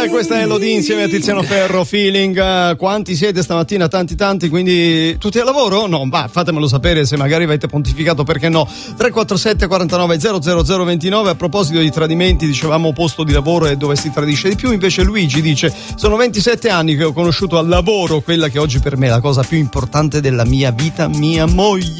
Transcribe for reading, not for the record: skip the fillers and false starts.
Questa è Elodie insieme a Tiziano Ferro, Feeling. Quanti siete stamattina? Tanti, quindi tutti al lavoro? No, fatemelo sapere se magari avete pontificato, perché no. 347 49 00 29. A proposito di tradimenti, dicevamo posto di lavoro e dove si tradisce di più. Invece Luigi dice: sono 27 anni che ho conosciuto al lavoro quella che oggi per me è la cosa più importante della mia vita, mia moglie.